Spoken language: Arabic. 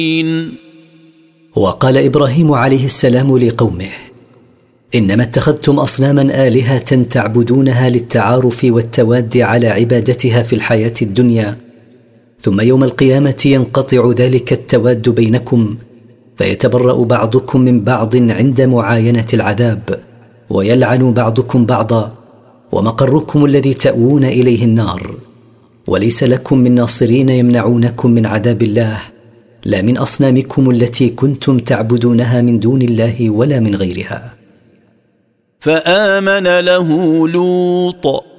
وقال إبراهيم عليه السلام لقومه: إنما اتخذتم أصناما آلهة تعبدونها للتعارف والتواد على عبادتها في الحياة الدنيا، ثم يوم القيامة ينقطع ذلك التواد بينكم، فيتبرأ بعضكم من بعض عند معاينة العذاب، ويلعن بعضكم بعضا، ومقركم الذي تأوون إليه النار، وليس لكم من ناصرين يمنعونكم من عذاب الله، لا من أصنامكم التي كنتم تعبدونها من دون الله ولا من غيرها. فآمن له لوط